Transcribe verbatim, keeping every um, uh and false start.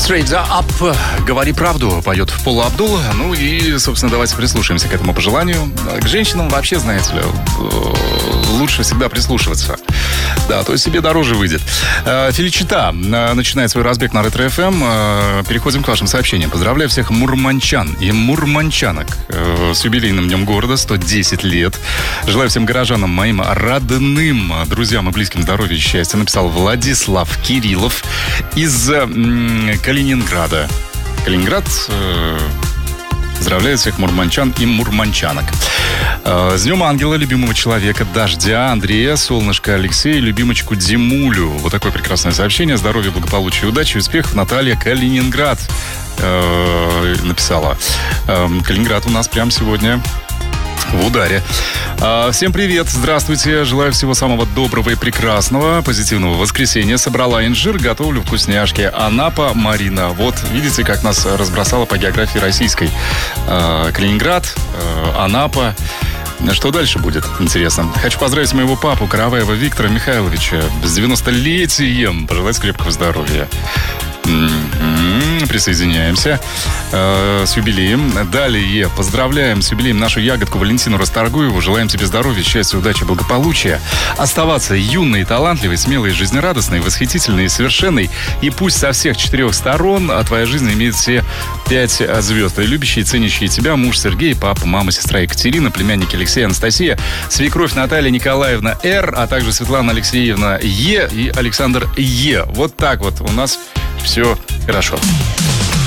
Straight Up, говори правду, поет Паула Абдул. Ну и, собственно, давайте прислушаемся к этому пожеланию. К женщинам вообще, знаете ли, лучше всегда прислушиваться. Да, то есть себе дороже выйдет. Феличита начинает свой разбег на Ретро эф эм. Переходим к вашим сообщениям. Поздравляю всех мурманчан и мурманчанок с юбилейным днем города, сто десять лет. Желаю всем горожанам, моим родным, друзьям и близким здоровья и счастья. Написал Владислав Кириллов из м, Калининграда. Калининград э, поздравляет всех мурманчан и мурманчанок. Э, с Днем Ангела, любимого человека, Дождя, Андрея, Солнышко, Алексея, любимочку Димулю. Вот такое прекрасное сообщение. Здоровья, благополучия, удачи, успехов. Наталья, Калининград э, написала. Э, Калининград у нас прямо сегодня в ударе. Всем привет, здравствуйте. Желаю всего самого доброго и прекрасного. Позитивного воскресенья. Собрала инжир, готовлю вкусняшки. Анапа, Марина. Вот, видите, как нас разбросало по географии российской. Калининград, Анапа. Что дальше будет? Интересно. Хочу поздравить моего папу, Караваева Виктора Михайловича, с девяностолетием. Пожелать крепкого здоровья. Mm-hmm. Присоединяемся э, с юбилеем. Далее поздравляем с юбилеем нашу ягодку Валентину Расторгуеву. Желаем тебе здоровья, счастья, удачи, благополучия. Оставаться юной, талантливой, смелой, жизнерадостной, восхитительной и совершенной. И пусть со всех четырех сторон твоя жизнь имеет все пять звезд. И любящие, ценящие тебя муж Сергей, папа, мама, сестра Екатерина, племянники Алексей, Анастасия, свекровь Наталья Николаевна Р, а также Светлана Алексеевна Е и Александр Е. Вот так вот у нас все хорошо.